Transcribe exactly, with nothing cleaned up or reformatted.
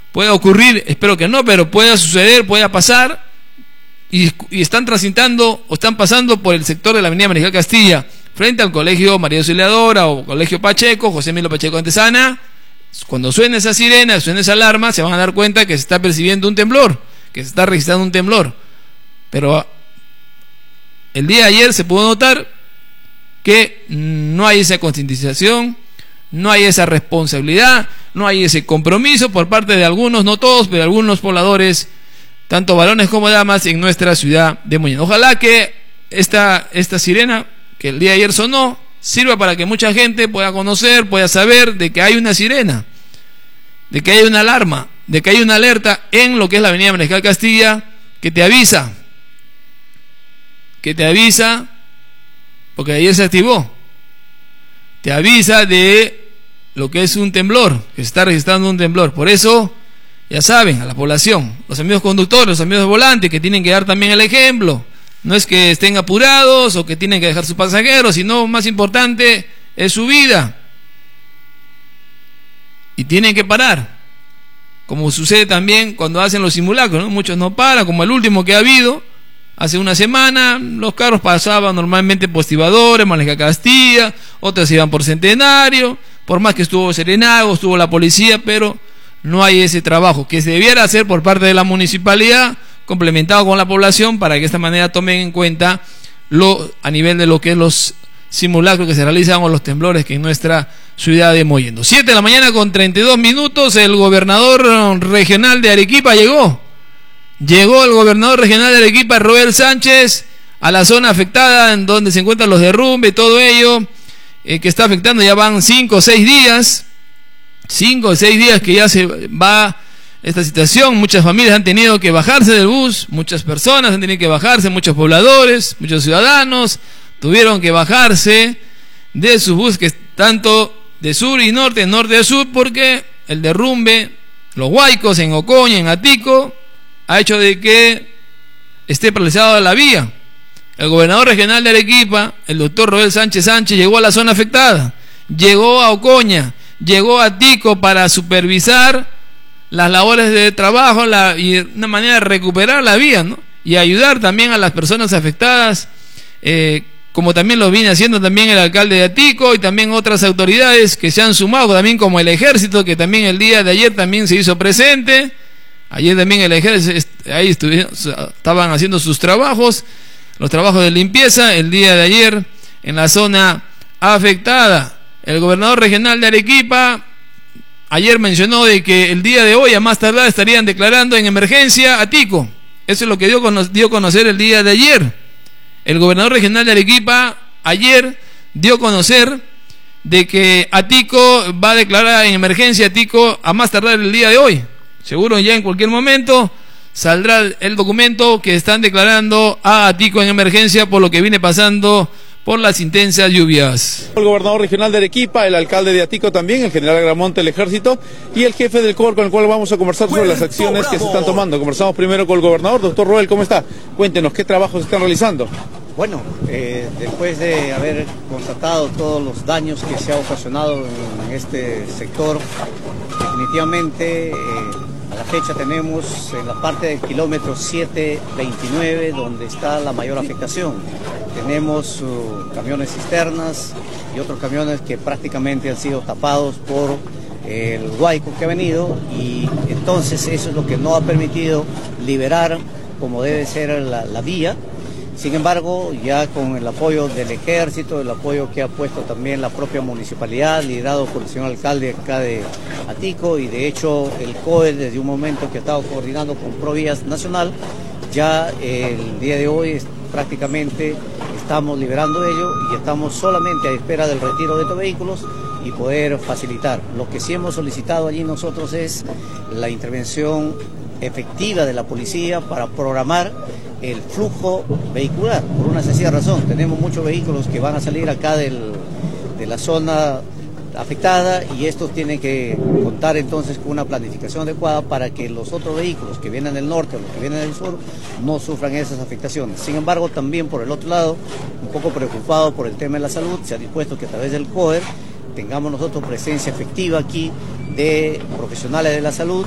pueda ocurrir, espero que no, pero pueda suceder, pueda pasar, y, y están transitando o están pasando por el sector de la avenida Mariscal Castilla, frente al colegio María Auxiliadora o colegio Pacheco, José Emilio Pacheco Antesana. Cuando suene esa sirena, suene esa alarma, se van a dar cuenta que se está percibiendo un temblor, que se está registrando un temblor. Pero el día de ayer se pudo notar que no hay esa concientización, no hay esa responsabilidad, no hay ese compromiso por parte de algunos, no todos, pero algunos pobladores, tanto varones como damas, en nuestra ciudad de Mollendo. Ojalá que esta, esta sirena que el día de ayer sonó sirva para que mucha gente pueda conocer, pueda saber de que hay una sirena, de que hay una alarma, de que hay una alerta en lo que es la avenida Mariscal Castilla, que te avisa, que te avisa, porque ayer se activó, te avisa de lo que es un temblor, que se está registrando un temblor. Por eso, ya saben, a la población, los amigos conductores, los amigos de volante, que tienen que dar también el ejemplo. No es que estén apurados o que tienen que dejar sus pasajeros, sino más importante es su vida. Y tienen que parar. Como sucede también cuando hacen los simulacros, ¿no? Muchos no paran, como el último que ha habido. Hace una semana los carros pasaban normalmente por Estibadores, Mariscal Castilla, otros iban por Centenario, por más que estuvo Serenago, estuvo la policía, pero no hay ese trabajo que se debiera hacer por parte de la municipalidad, complementado con la población, para que de esta manera tomen en cuenta lo a nivel de lo que es los simulacros que se realizan o los temblores que en nuestra ciudad de Mollendo. siete de la mañana con treinta y dos minutos, el gobernador regional de Arequipa llegó. Llegó el gobernador regional de Arequipa, Roel Sánchez, a la zona afectada en donde se encuentran los derrumbes, todo ello, eh, que está afectando. Ya van cinco o seis días, cinco o seis días que ya se va esta situación. Muchas familias han tenido que bajarse del bus, muchas personas han tenido que bajarse, muchos pobladores, muchos ciudadanos tuvieron que bajarse de sus buses, tanto de sur y norte, norte a sur, porque el derrumbe, los huaicos en Ocoña, en Atico, ha hecho de que esté paralizada la vía. El gobernador regional de Arequipa, el doctor Roel Sánchez Sánchez, llegó a la zona afectada, llegó a Ocoña, llegó a Atico para supervisar las labores de trabajo la, y una manera de recuperar la vía, ¿no? Y ayudar también a las personas afectadas, eh, como también lo viene haciendo también el alcalde de Atico y también otras autoridades que se han sumado, también como el ejército, que también el día de ayer también se hizo presente. Ayer también el ejército, ahí estuvieron, estaban haciendo sus trabajos, los trabajos de limpieza, el día de ayer en la zona afectada. El gobernador regional de Arequipa ayer mencionó de que el día de hoy, a más tardar, estarían declarando en emergencia Atico. Eso es lo que dio, dio a conocer el día de ayer. El gobernador regional de Arequipa ayer dio a conocer de que Atico va a declarar en emergencia Atico a más tardar el día de hoy. Seguro ya en cualquier momento saldrá el documento que están declarando a Atico en emergencia por lo que viene pasando por las intensas lluvias. El gobernador regional de Arequipa, el alcalde de Atico también, el general Agramonte del Ejército y el jefe del C O R, con el cual vamos a conversar sobre las acciones que se están tomando. Conversamos primero con el gobernador. Doctor Roel, ¿cómo está? Cuéntenos, ¿qué trabajos están realizando? Bueno, eh, después de haber constatado todos los daños que se ha ocasionado en este sector, definitivamente... Eh, A la fecha tenemos en la parte del kilómetro siete veintinueve donde está la mayor afectación. Tenemos uh, camiones cisternas y otros camiones que prácticamente han sido tapados por eh, el huaico que ha venido, y entonces eso es lo que no ha permitido liberar como debe ser la, la vía. Sin embargo, ya con el apoyo del ejército, el apoyo que ha puesto también la propia municipalidad, liderado por el señor alcalde acá de Atico, y de hecho el C O E desde un momento que ha estado coordinando con Provías Nacional, ya el día de hoy es, prácticamente estamos liberando ello y estamos solamente a espera del retiro de estos vehículos y poder facilitar. Lo que sí hemos solicitado allí nosotros es la intervención efectiva de la policía para programar el flujo vehicular, por una sencilla razón. Tenemos muchos vehículos que van a salir acá del, de la zona afectada, y estos tienen que contar entonces con una planificación adecuada para que los otros vehículos que vienen del norte o los que vienen del sur no sufran esas afectaciones. Sin embargo, también por el otro lado, un poco preocupado por el tema de la salud, se ha dispuesto que a través del C O E R tengamos nosotros presencia efectiva aquí de profesionales de la salud